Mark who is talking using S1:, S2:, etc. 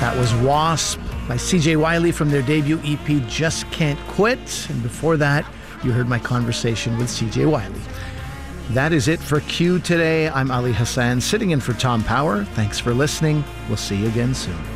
S1: That was Wasp by CJ Wiley from their debut EP, Just Can't Quit. And before that, you heard my conversation with CJ Wiley. That is it for Q today. I'm Ali Hassan, sitting in for Tom Power. Thanks for listening. We'll see you again soon.